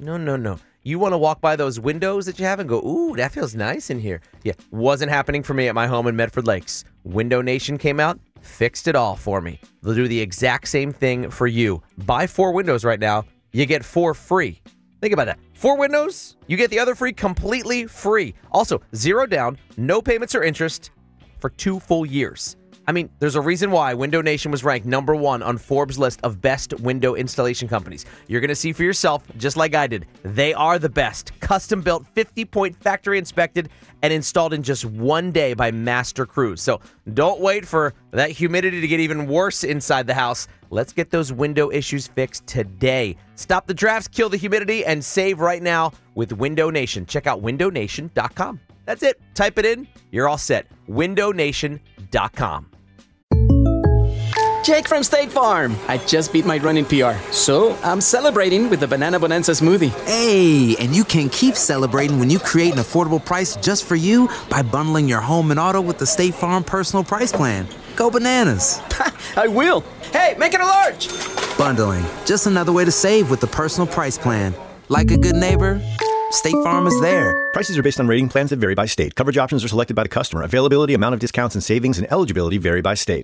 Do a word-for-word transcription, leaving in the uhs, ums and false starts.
No, no, no. You want to walk by those windows that you have and go, ooh, that feels nice in here. Yeah, wasn't happening for me at my home in Medford Lakes. Window Nation came out, fixed it all for me. They'll do the exact same thing for you. Buy four windows right now, you get four free. Think about that. Four windows, you get the other free completely free. Also, zero down, no payments or interest for two full years. I mean, there's a reason why Window Nation was ranked number one on Forbes' list of best window installation companies. You're going to see for yourself, just like I did. They are the best. Custom built, fifty-point factory inspected, and installed in just one day by master crews. So don't wait for that humidity to get even worse inside the house. Let's get those window issues fixed today. Stop the drafts, kill the humidity, and save right now with Window Nation. Check out window nation dot com. That's it. Type it in. You're all set. window nation dot com. Jake from State Farm. I just beat my running P R, so I'm celebrating with the Banana Bonanza smoothie. Hey, and you can keep celebrating when you create an affordable price just for you by bundling your home and auto with the State Farm Personal Price Plan. Go bananas. I will. Hey, make it a large. Bundling, just another way to save with the Personal Price Plan. Like a good neighbor, State Farm is there. Prices are based on rating plans that vary by state. Coverage options are selected by the customer. Availability, amount of discounts and savings, and eligibility vary by state.